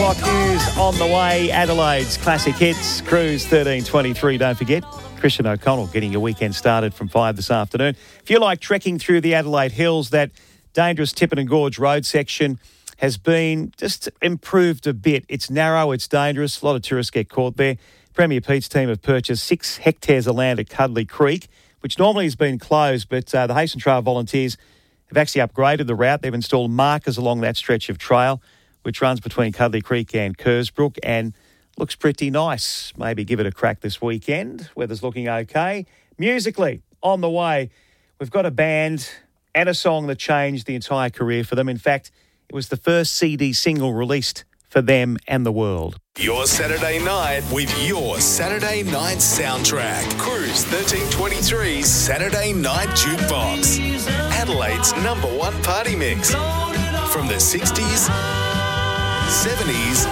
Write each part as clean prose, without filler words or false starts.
o'clock news on the way. Adelaide's classic hits, Cruise 1323. Don't forget, Christian O'Connell getting your weekend started from 5 this afternoon. If you like trekking through the Adelaide Hills, that dangerous Tippin Gorge Road section has been just improved a bit. It's narrow, it's dangerous. A lot of tourists get caught there. Premier Pete's team have purchased 6 hectares of land at Cuddly Creek, which normally has been closed, but the Hasten Trail volunteers have actually upgraded the route. They've installed markers along that stretch of trail, which runs between Cuddly Creek and Kersbrook, and looks pretty nice. Maybe give it a crack this weekend. Weather's looking okay. Musically, on the way, we've got a band and a song that changed the entire career for them. In fact, it was the first CD single released for them and the world. Your Saturday night with your Saturday night soundtrack. Cruise 1323's Saturday Night Jukebox. Adelaide's #1 party mix. From the 60s, 70s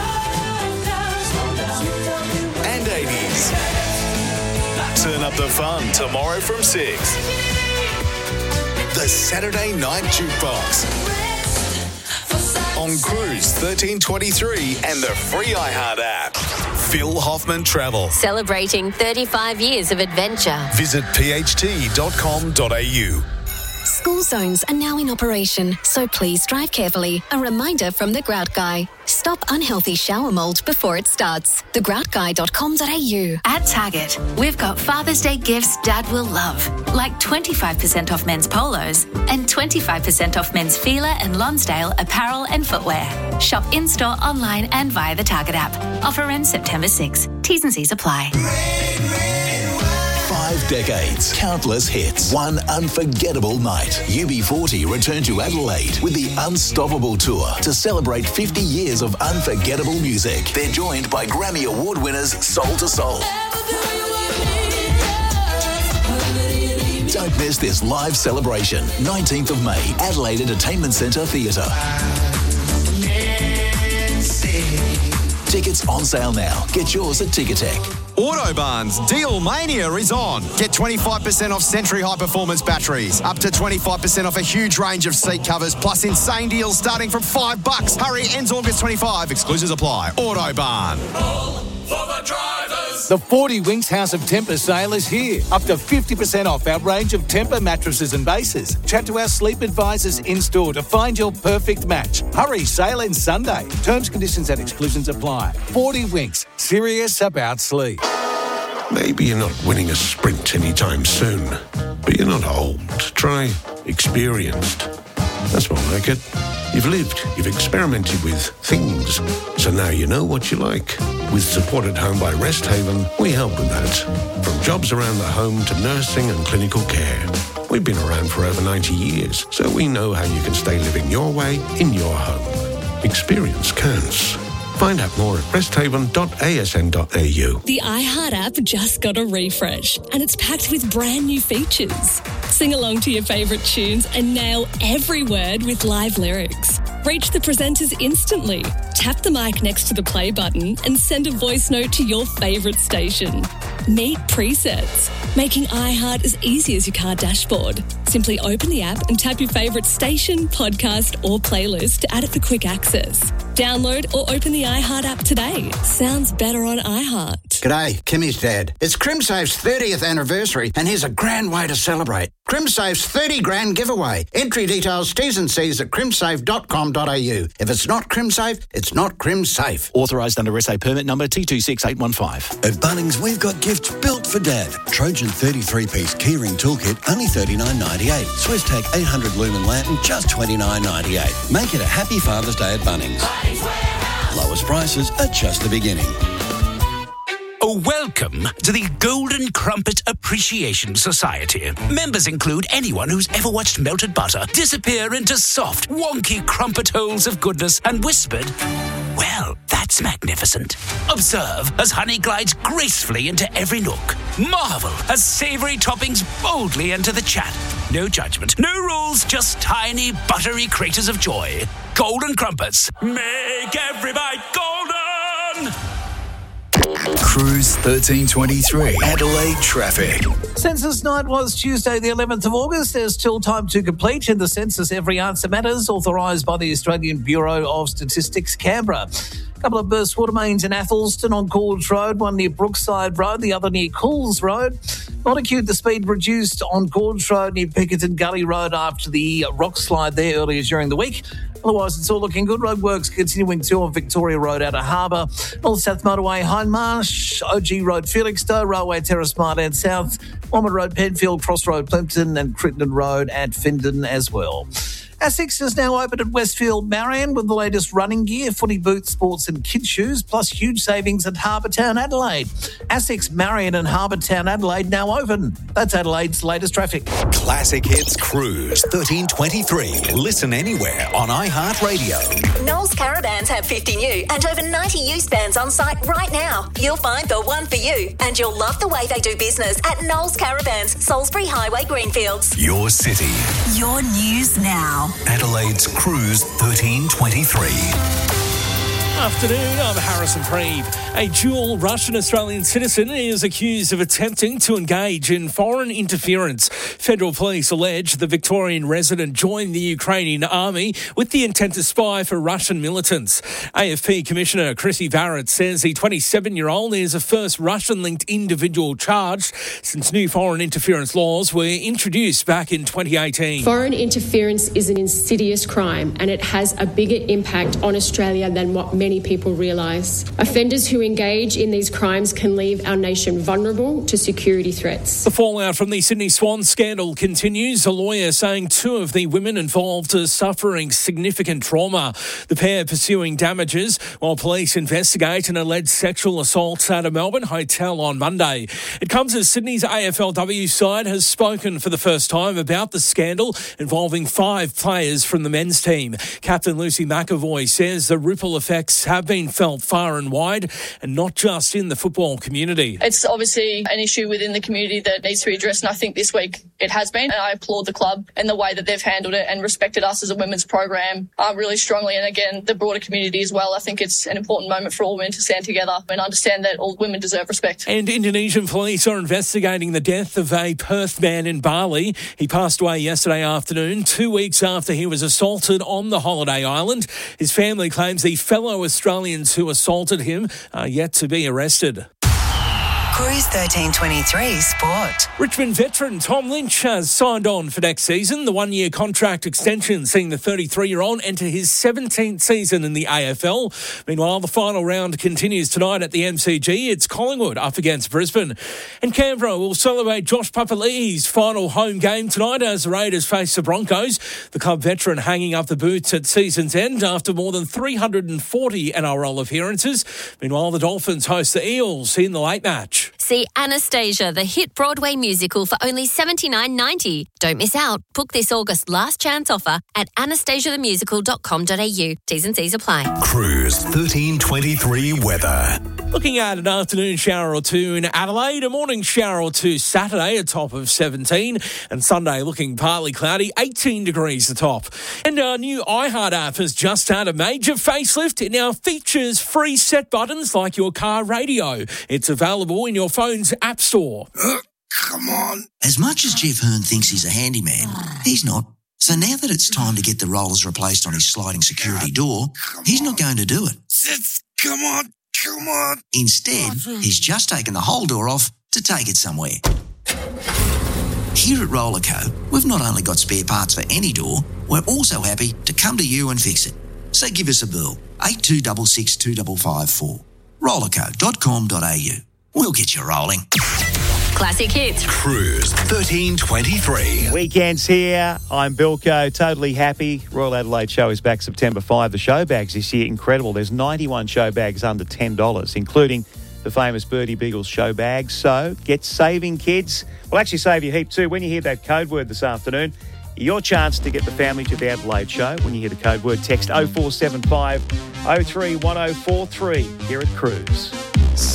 and 80s. Turn up the fun tomorrow from 6. The Saturday Night Jukebox. On Cruise 1323 and the free iHeart app. Phil Hoffman Travel. Celebrating 35 years of adventure. Visit pht.com.au. School zones are now in operation, so please drive carefully. A reminder from The Grout Guy. Stop unhealthy shower mould before it starts. thegroutguy.com.au. At Target, we've got Father's Day gifts Dad will love, like 25% off men's polos and 25% off men's Fila and Lonsdale apparel and footwear. Shop in-store, online and via the Target app. Offer ends September 6. T's and C's apply. 5 decades, countless hits, one unforgettable night. UB40 return to Adelaide with the Unstoppable Tour to celebrate 50 years of unforgettable music. They're joined by Grammy Award winners Soul to Soul. Don't miss this live celebration. 19th of May, Adelaide Entertainment Centre Theatre. Tickets on sale now. Get yours at Ticketek. Autobarn's Deal Mania is on. Get 25% off Century High Performance batteries, up to 25% off a huge range of seat covers, plus insane deals starting from $5. Hurry, ends August 25. Exclusions apply. Autobarn. For the drivers. The 40 Winks House of Temper sale is here. Up to 50% off our range of Temper mattresses and bases. Chat to our sleep advisors in-store to find your perfect match. Hurry, sale ends Sunday. Terms, conditions and exclusions apply. 40 Winks, serious about sleep. Maybe you're not winning a sprint anytime soon, but you're not old. Try experienced. That's more like it. You've lived, you've experimented with things, so now you know what you like. With Support at Home by Rest Haven, we help with that. From jobs around the home to nursing and clinical care. We've been around for over 90 years, so we know how you can stay living your way in your home. Experience counts. Find out more at resthaven.asn.au. The iHeart app just got a refresh and it's packed with brand new features. Sing along to your favourite tunes and nail every word with live lyrics. Reach the presenters instantly. Tap the mic next to the play button and send a voice note to your favourite station. Meet presets, making iHeart as easy as your car dashboard. Simply open the app and tap your favourite station, podcast or playlist to add it for quick access. Download or open the iHeart app today. Sounds better on iHeart. G'day, Kimmy's dad. It's CrimSafe's 30th anniversary and here's a grand way to celebrate. CrimSafe's 30 grand giveaway. Entry details, T's and C's at crimsafe.com.au. If it's not CrimSafe, it's not CrimSafe. Authorised under SA permit number T26815. At Bunnings, we've got gifts built for Dad. Trojan 33-piece keyring toolkit, only $39.98. SwissTech 800 lumen lantern, just $29.98. Make it a happy Father's Day at Bunnings. Lowest prices are just the beginning. Welcome to the Golden Crumpet Appreciation Society. Members include anyone who's ever watched melted butter disappear into soft, wonky crumpet holes of goodness and whispered, "Well, that's magnificent." Observe as honey glides gracefully into every nook. Marvel as savoury toppings boldly enter the chat. No judgment, no rules, just tiny, buttery craters of joy. Golden Crumpets. Make every bite golden! Cruise 1323, Adelaide traffic. Census night was Tuesday the 11th of August. There's still time to complete in the census Every Answer Matters, authorised by the Australian Bureau of Statistics, Canberra. A couple of burst water mains in Athelston on Gorge Road, one near Brookside Road, the other near Cools Road. Not acute, the speed reduced on Gorge Road near Pickerton Gully Road after the rock slide there earlier during the week. Otherwise, it's all looking good. Roadworks continuing too on Victoria Road out of Harbour. North-South Motorway, Hindmarsh, OG Road, Felixstowe, Railway Terrace, Mardan South, Ormond Road, Penfield, Cross Road, Plimpton and Crittenden Road at Findon as well. ASICS is now open at Westfield Marion with the latest running gear, footy boots, sports and kids shoes, plus huge savings at Harbour Town Adelaide. ASICS Marion and Harbour Town Adelaide now open. That's Adelaide's latest traffic. Classic Hits Cruise 1323. Listen anywhere on iHeartRadio. Knowles Caravans have 50 new and over 90 used vans on site right now. You'll find the one for you, and you'll love the way they do business at Knowles Caravans, Salisbury Highway, Greenfields. Your city. Your news now. Adelaide's Cruise 1323. Afternoon, I'm Harrison Preeve. A dual Russian-Australian citizen is accused of attempting to engage in foreign interference. Federal police allege the Victorian resident joined the Ukrainian army with the intent to spy for Russian militants. AFP Commissioner Chrissy Barrett says the 27-year-old is the first Russian-linked individual charged since new foreign interference laws were introduced back in 2018. Foreign interference is an insidious crime and it has a bigger impact on Australia than what many people realise. Offenders who engage in these crimes can leave our nation vulnerable to security threats. The fallout from the Sydney Swan scandal continues. A lawyer saying two of the women involved are suffering significant trauma. The pair pursuing damages while police investigate an alleged sexual assault at a Melbourne hotel on Monday. It comes as Sydney's AFLW side has spoken for the first time about the scandal involving 5 players from the men's team. Captain Lucy McAvoy says the ripple effects have been felt far and wide and not just in the football community. It's obviously an issue within the community that needs to be addressed, and I think this week it has been. And I applaud the club and the way that they've handled it and respected us as a women's program really strongly. And again, the broader community as well. I think it's an important moment for all women to stand together and understand that all women deserve respect. And Indonesian police are investigating the death of a Perth man in Bali. He passed away yesterday afternoon, 2 weeks after he was assaulted on the holiday island. His family claims the fellow Australians who assaulted him are yet to be arrested. Cruise 1323 Sport. Richmond veteran Tom Lynch has signed on for next season. The one-year contract extension seeing the 33-year-old enter his 17th season in the AFL. Meanwhile, the final round continues tonight at the MCG. It's Collingwood up against Brisbane. And Canberra will celebrate Josh Papali'i's final home game tonight as the Raiders face the Broncos. The club veteran hanging up the boots at season's end after more than 340 NRL appearances. Meanwhile, the Dolphins host the Eels in the late match. See Anastasia, the hit Broadway musical, for only $79.90. Don't miss out. Book this August last chance offer at anastasiathemusical.com.au. T's and C's apply. Cruise 1323 weather. Looking at an afternoon shower or two in Adelaide, a morning shower or two Saturday, a top of 17, and Sunday looking partly cloudy, 18 degrees the top. And our new iHeart app has just had a major facelift. It now features free set buttons like your car radio. It's available in your phone's app store. Come on. As much as Jeff Hearn thinks he's a handyman, he's not. So now that it's time to get the rollers replaced on his sliding security door, he's not going to do it. Come on. Instead, he's just taken the whole door off to take it somewhere. Here at Rollerco, we've not only got spare parts for any door, we're also happy to come to you and fix it. So give us a bill, 8266 2554. Rollerco.com.au. We'll get you rolling. Classic Hits. Cruise 1323. Weekend's here. I'm Bilko, totally happy. Royal Adelaide Show is back September 5. The show bags this year, incredible. There's 91 show bags under $10, including the famous Birdie Beagles show bags. So get saving, kids. We'll actually save you a heap too. When you hear that code word this afternoon, your chance to get the family to the Adelaide Show. When you hear the code word, text 0475 031043 here at Cruise.